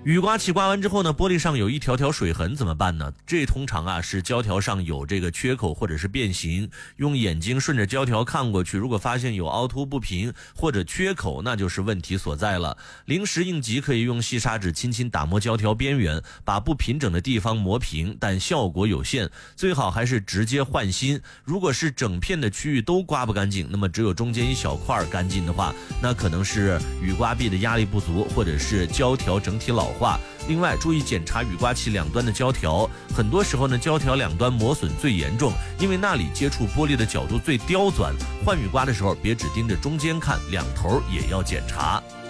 雨刮器刮完之后呢，玻璃上有一条条水痕怎么办呢？这通常啊是胶条上有这个缺口或者是变形，用眼睛顺着胶条看过去，如果发现有凹凸不平或者缺口，那就是问题所在了。临时应急可以用细砂纸轻轻打磨胶条边缘，把不平整的地方磨平，但效果有限，最好还是直接换新。如果是整片的区域都刮不干净，那么只有中间一小块干净的话，那可能是雨刮臂的压力不足，或者是胶条整体老化。另外注意检查雨刮器两端的胶条，很多时候呢胶条两端磨损最严重，因为那里接触玻璃的角度最刁钻。换雨刮的时候别只盯着中间看，两头也要检查。